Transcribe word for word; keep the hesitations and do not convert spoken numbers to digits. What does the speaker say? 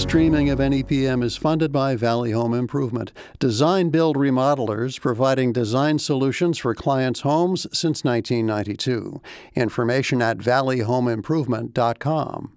streaming of N E P M is funded by Valley Home Improvement, design build remodelers providing design solutions for clients' homes since nineteen ninety-two. Information at valley home improvement dot com.